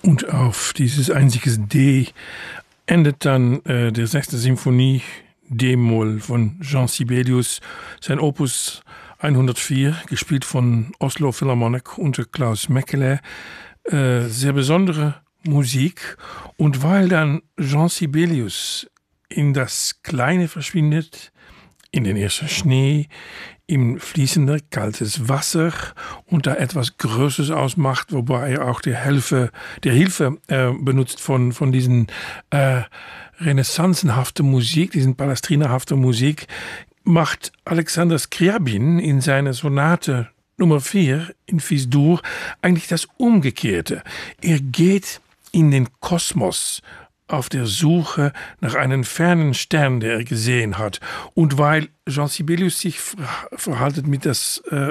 Und auf dieses einziges D endet dann der 6. Symphonie D-Moll von Jean Sibelius, sein Opus 104, gespielt von Oslo Philharmonic unter Klaus Mekele. Sehr besondere Musik. Und weil dann Jean Sibelius in das Kleine verschwindet, in den ersten Schnee, im fließender kaltes Wasser und da etwas Größeres ausmacht, wobei er auch der Hilfe benutzt von diesen renaissancenhaften Musik, diesen palestrinerhaften Musik, macht Alexander Scriabin in seiner Sonate Nummer 4 in Fis-Dur eigentlich das Umgekehrte. Er geht in den Kosmos auf der Suche nach einem fernen Stern, der er gesehen hat. Und weil Jean Sibelius sich verhaltet mit der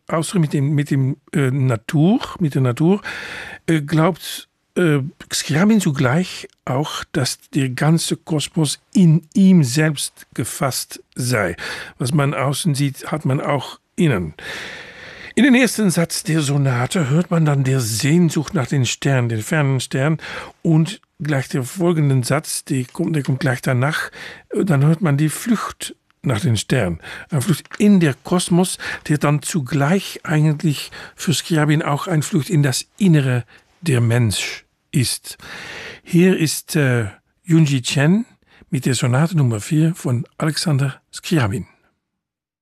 Natur, glaubt Scriabin zugleich auch, dass der ganze Kosmos in ihm selbst gefasst sei. Was man außen sieht, hat man auch innen. In den ersten Satz der Sonate hört man dann der Sehnsucht nach den Sternen, den fernen Sternen, und gleich der folgende Satz, der kommt gleich danach, dann hört man die Flucht nach den Sternen. Eine Flucht in der Kosmos, der dann zugleich eigentlich für Scriabin auch eine Flucht in das Innere der Mensch ist. Hier ist Yoon-ji Chen mit der Sonate Nummer 4 von Alexander Scriabin.